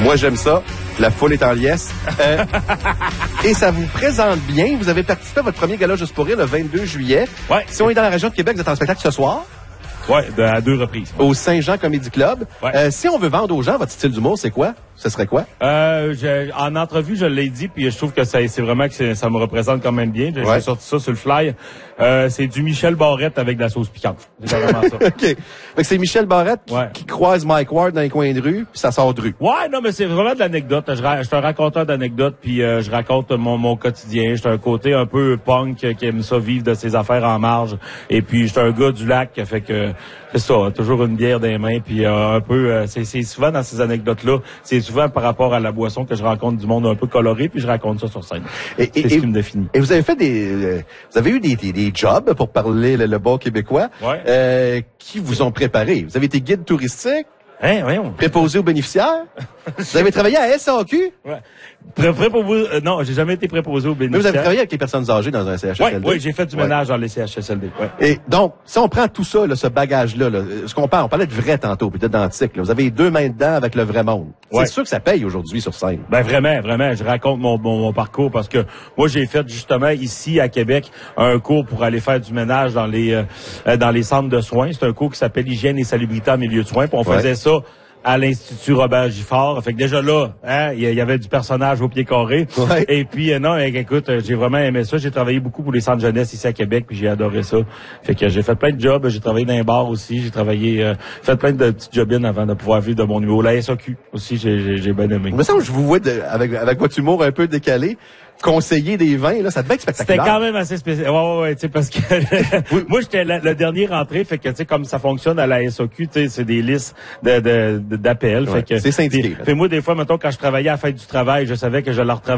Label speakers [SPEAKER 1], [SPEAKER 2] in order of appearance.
[SPEAKER 1] Moi, j'aime ça. La foule est en liesse. Et ça vous présente bien. Vous avez participé à votre premier gala Juste pour rire le 22 juillet.
[SPEAKER 2] Ouais.
[SPEAKER 1] Si on est dans la région de Québec, vous êtes en spectacle ce soir.
[SPEAKER 2] Ouais, à 2 reprises.
[SPEAKER 1] Au Saint-Jean Comedy Club.
[SPEAKER 2] Ouais.
[SPEAKER 1] Si on veut vendre aux gens votre style d'humour, c'est quoi? Ce serait quoi?
[SPEAKER 2] En entrevue, je l'ai dit, puis je trouve que c'est vraiment que ça me représente quand même bien. J'ai sorti ça sur le fly. C'est du Michel Barrette avec de la sauce piquante. C'est vraiment ça.
[SPEAKER 1] OK. Fait que c'est Michel Barrette
[SPEAKER 2] Ouais.
[SPEAKER 1] qui croise Mike Ward dans les coins de rue, puis ça sort de rue.
[SPEAKER 2] Ouais, non, mais c'est vraiment de l'anecdote. Je suis un raconteur d'anecdotes, puis je raconte mon quotidien. J'ai un côté un peu punk qui aime ça vivre de ses affaires en marge. Et puis, j'étais un gars du lac, fait que c'est ça, toujours une bière dans les mains, puis un peu, c'est souvent dans ces anecdotes-là, c'est souvent par rapport à la boisson que je rencontre du monde un peu coloré, puis je raconte ça sur scène. C'est ce qui me définit.
[SPEAKER 1] Et vous avez fait vous avez eu des jobs, pour parler le bon québécois, qui vous ont préparé. Vous avez été guide touristique,
[SPEAKER 2] Voyons.
[SPEAKER 1] préposé aux bénéficiaires. Vous avez travaillé à SAQ.
[SPEAKER 2] Ouais. Non, j'ai jamais été préposé aux
[SPEAKER 1] Mais
[SPEAKER 2] bénéficiaires.
[SPEAKER 1] vous avez travaillé avec les personnes âgées dans un CHSLD.
[SPEAKER 2] Oui, j'ai fait du ménage dans les CHSLD. Ouais.
[SPEAKER 1] Et donc, si on prend tout ça, là, ce bagage-là, ce qu'on parle, on parlait de vrai tantôt, puis d'identique. Vous avez les 2 mains dedans avec le vrai monde.
[SPEAKER 2] Ouais.
[SPEAKER 1] C'est sûr que ça paye aujourd'hui sur scène.
[SPEAKER 2] Ben vraiment. Je raconte mon parcours parce que moi j'ai fait justement ici à Québec un cours pour aller faire du ménage dans les centres de soins. C'est un cours qui s'appelle Hygiène et salubrité en milieu de soins. Puis on faisait ça à l'Institut Robert Giffard. Fait que déjà là, il y avait du personnage au pied carré.
[SPEAKER 1] Ouais.
[SPEAKER 2] Et puis, écoute, j'ai vraiment aimé ça. J'ai travaillé beaucoup pour les centres jeunesse ici à Québec, puis j'ai adoré ça. Fait que j'ai fait plein de jobs. J'ai travaillé dans un bar aussi. J'ai travaillé, fait plein de petites jobines avant de pouvoir vivre de mon numéro. La SAQ aussi, j'ai bien aimé.
[SPEAKER 1] Il me semble que je vous vois avec votre humour un peu décalé. Conseiller des vins, là, ça devait être spectaculaire.
[SPEAKER 2] C'était quand même assez spécial. Ouais, tu sais, parce que moi, j'étais le dernier rentré, fait que, tu sais, comme ça fonctionne à la SAQ, tu sais, c'est des listes d'appels.
[SPEAKER 1] Ouais,
[SPEAKER 2] Fait que
[SPEAKER 1] c'est syndiqué.
[SPEAKER 2] Fait moi, des fois, mettons, quand je travaillais à la fête du travail, je savais que je leur travaillais